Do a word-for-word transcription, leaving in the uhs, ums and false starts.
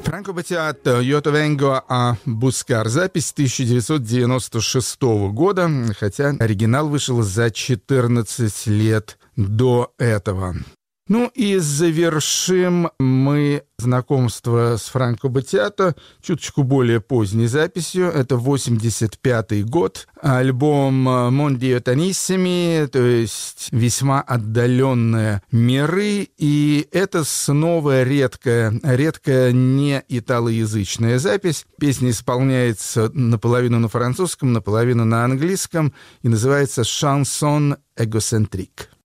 Франко Баттиато «Io te vengo a buscar». Запись тысяча девятьсот девяносто шестого года, хотя оригинал вышел за четырнадцать лет до этого. Ну и завершим мы знакомство с Франко Баттиато чуточку более поздней записью. Это восемьдесят пятый год, альбом «Mondi Lontanissimi», то есть весьма отдаленные миры, и это снова редкая, редкая не италоязычная запись. Песня исполняется наполовину на французском, наполовину на английском и называется «Chanson égocentrique».